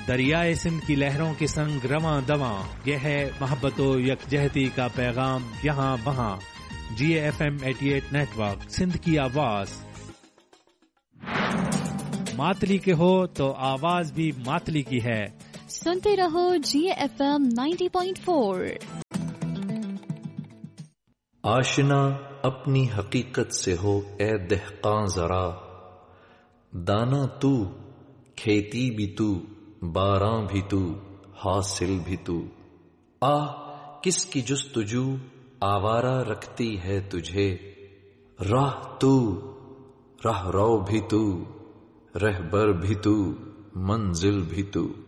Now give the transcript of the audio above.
दरियाए सिंध की लहरों के संग रवां दवां, यह है मोहब्बतो यकजहती का पैगाम यहाँ वहाँ। GFM 88 नेटवर्क, सिंध की आवाज। मातली के हो तो आवाज भी मातली की है। सुनते रहो GFM 90.4। आशना अपनी हकीकत से हो ए दहकां जरा, दाना तू, खेती भी तू, बारां भी तू, हासिल भी तू। आह किसकी जुस्तजू आवारा रखती है तुझे, राह तू, राह रो भी तू, रहबर भी तू, मंजिल भी तू।